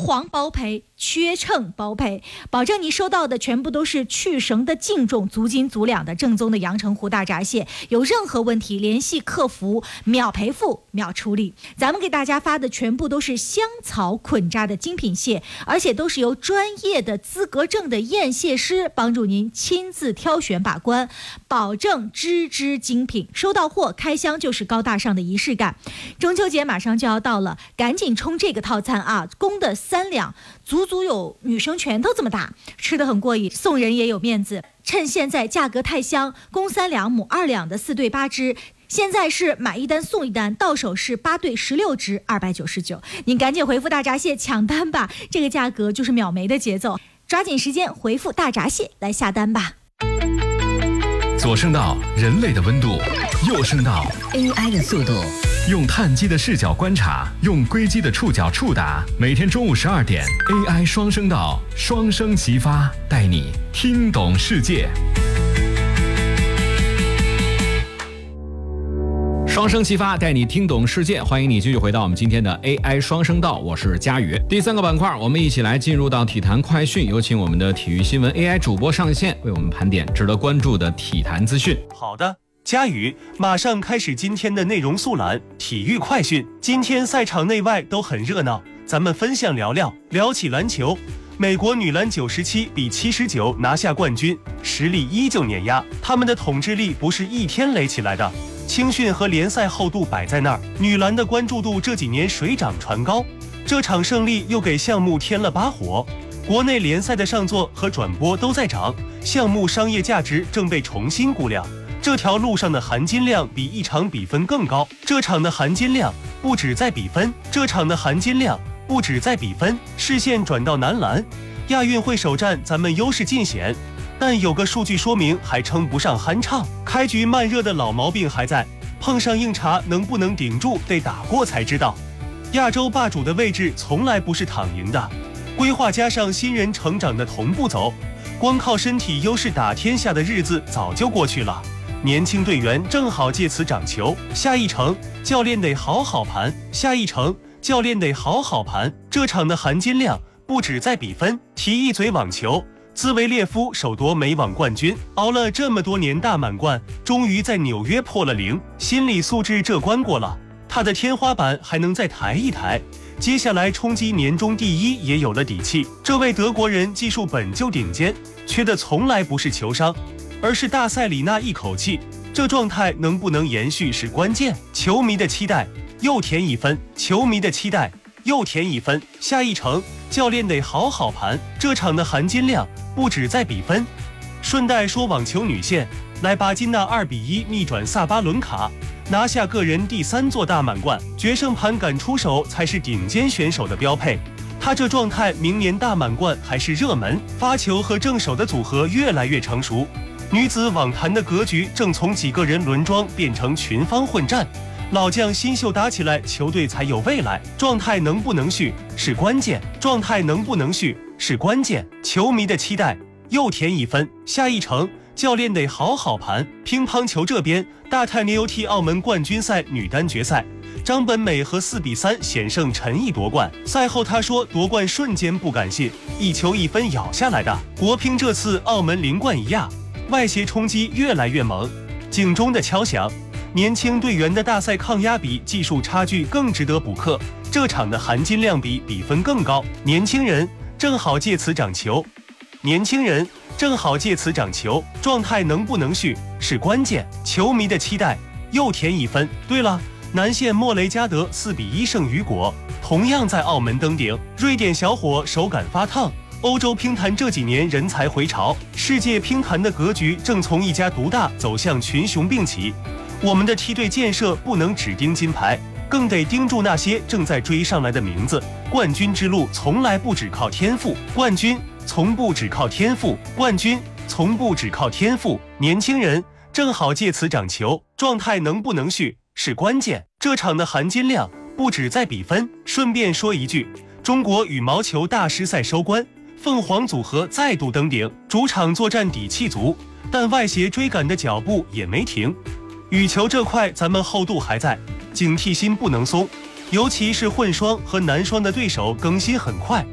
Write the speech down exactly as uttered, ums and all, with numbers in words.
黄包赔，缺秤包赔，保证你收到的全部都是去绳的净重，足斤足两的正宗的阳澄湖大闸蟹。有任何问题联系客服，秒赔付秒处理。咱们给大家发的全部都是香草捆扎的精品蟹，而且都是由专业的资格证的验蟹师帮助您亲自挑选把关，保证只只精品。收到货开箱就是高大上的仪式感。中秋节马上就要到了，赶紧冲这个套餐啊！公的三两，足足有女生拳头这么大，吃得很过瘾，送人也有面子。趁现在价格太香，公三两母二两的四对八只，现在是买一单送一单，到手是八对十六只，二百九十九。您赶紧回复大闸蟹抢单吧，这个价格就是秒没的节奏，抓紧时间回复大闸蟹来下单吧。 左声道人类的温度，右声道 A I 的速度， 用碳基的视角观察，用硅基的触角触达。每天中午十二点 A I 双声道，双声齐发，带你听懂世界。双声齐发，带你听懂世界。欢迎你继续回到我们今天的 A I 双声道，我是佳宇。第三个板块，我们一起来进入到体坛快讯，有请我们的体育新闻 A I 主播上线，为我们盘点值得关注的体坛资讯。 好的，佳宇，马上开始今天的内容速览，体育快讯。今天赛场内外都很热闹，咱们分享聊聊。聊起篮球，美国女篮九十七比七十九拿下冠军，实力依旧碾压，他们的统治力不是一天垒起来的。青训和联赛厚度摆在那儿，女篮的关注度这几年水涨船高，这场胜利又给项目添了把火。国内联赛的上座和转播都在涨，项目商业价值正被重新估量。这条路上的含金量比一场比分更高，这场的含金量不止在比分，这场的含金量不止在比分。视线转到男篮，亚运会首战咱们优势尽显。但有个数据说明还称不上酣畅，开局慢热的老毛病还在，碰上硬茬能不能顶住得打过才知道。亚洲霸主的位置从来不是躺赢的，规划加上新人成长的同步走，光靠身体优势打天下的日子早就过去了。年轻队员正好借此长球，下一城教练得好好盘，下一城教练得好好盘。这场的含金量不止在比分。提一嘴网球，兹维列夫首夺美网冠军，熬了这么多年大满贯，终于在纽约破了零，心理素质这关过了，他的天花板还能再抬一抬，接下来冲击年终第一也有了底气。这位德国人技术本就顶尖，缺的从来不是球商，而是大赛里那一口气，这状态能不能延续是关键。球迷的期待又添一分，球迷的期待又添一分。下一城教练得好好盘，这场的含金量不止在比分。顺带说网球女线，莱巴金娜二比一逆转萨巴伦卡，拿下个人第三座大满贯。决胜盘敢出手才是顶尖选手的标配，她这状态明年大满贯还是热门。发球和正手的组合越来越成熟，女子网坛的格局正从几个人轮庄变成群芳混战，老将新秀打起来，球队才有未来。状态能不能续是关键，状态能不能续是关键。球迷的期待又添一分。下一城教练得好好盘。乒乓球这边，大泰 N O T 澳门冠军赛女单决赛，张本美和四比三险胜陈毅夺冠。赛后她说夺冠瞬间不敢信，一球一分咬下来的。国乒这次澳门零冠一亚，外协冲击越来越猛，警钟的敲响，年轻队员的大赛抗压比技术差距更值得补课，这场的含金量比比分更高。年轻人正好借此长球，年轻人正好借此长球，状态能不能续是关键。球迷的期待又添一分。对了，南线莫雷加德四比一胜雨果，同样在澳门登顶。瑞典小伙手感发烫。欧洲乒坛这几年人才回潮，世界乒坛的格局正从一家独大走向群雄并起。我们的梯队建设不能只盯金牌，更得盯住那些正在追上来的名字。冠军之路从来不只靠天赋，冠军从不只靠天赋，冠军从不只靠天赋。年轻人正好借此长球，状态能不能续是关键。这场的含金量不止在比分。顺便说一句，中国羽毛球大师赛收官，凤凰组合再度登顶，主场作战底气足，但外协追赶的脚步也没停。羽球这块咱们厚度还在，警惕心不能松，尤其是混双和男双的对手更新很快。